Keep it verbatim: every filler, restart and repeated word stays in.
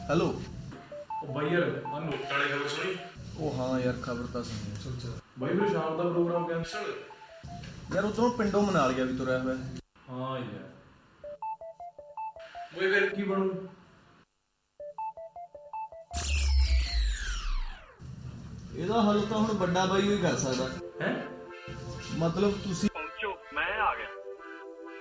Hello. ਉਹ ਬਾਈ ਯਾਰ ਆ ਨੋਟ ਵਾਲੇ ਖਬਰ ਸੁਣੀ? ਉਹ ਹਾਂ ਯਾਰ ਖਬਰ ਤਾਂ ਸੁਣੀ। ਅੱਛਾ ਅੱਛਾ ਬਾਈ ਮੇਰੇ ਸ਼ਾਮ ਦਾ ਪ੍ਰੋਗਰਾਮ ਕੈਂਸਲ। ਯਾਰ ਉਧਰੋਂ ਪਿੰਡੋਂ ਮਨਾ ਲਿਆ ਵੀ ਤੁਰਿਆ ਹੋਇਆ। ਹਾਂ ਯਾਰ ਓਏ ਫਿਰ ਕੀ ਬਣੂ? ਇਹਦਾ ਹੱਲ ਤਾਂ ਹੁਣ ਵੱਡਾ ਬਾਈ ਹੀ ਕਰ ਸਕਦਾ ਹੈ। ਮਤਲਬ ਤੁਸੀਂ